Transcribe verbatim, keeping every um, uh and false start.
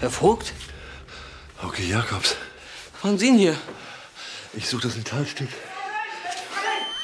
Herr Vogt? Okay, Jakobs. Was machen Sie denn hier? Ich suche das Metallstück.